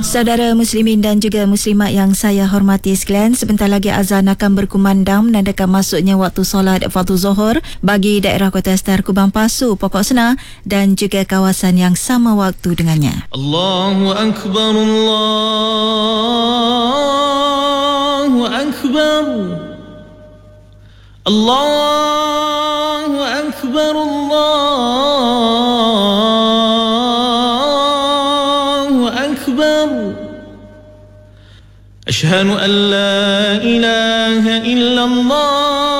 Saudara muslimin dan juga muslimat yang saya hormati sekalian, sebentar lagi azan akan berkumandang menandakan masuknya waktu solat fardu zuhur bagi daerah Kota Star, Kubang Pasu, Pokok Senar dan juga kawasan yang sama waktu dengannya. Allahu Akbar, Allahu Akbar, Allahu Akbar, Allahu Akbar. Ashhadu an la ilaha illallah.